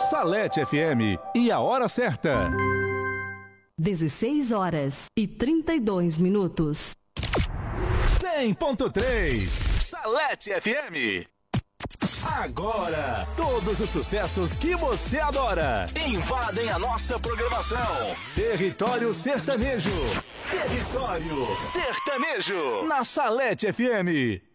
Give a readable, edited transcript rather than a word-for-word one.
Salete FM e a hora certa. 16h32. 100.3 Salete FM. Agora, todos os sucessos que você adora invadem a nossa programação. Território Sertanejo. Território Sertanejo. Na Salete FM.